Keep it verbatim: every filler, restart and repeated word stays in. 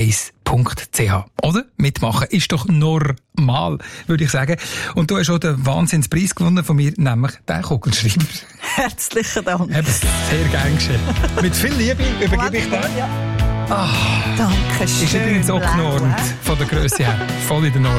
eins punkt c h. Oder? Mitmachen ist doch normal, würde ich sagen. Und du hast auch den Wahnsinnspreis gewonnen von mir, nämlich den Kugelschreiber. Herzlichen Dank. Eben, sehr gern geschehen. Mit viel Liebe übergebe ich dir. Ja. Ah, Danke schön. ist übrigens auch genormt von der Grösse her. Voll in der Norm.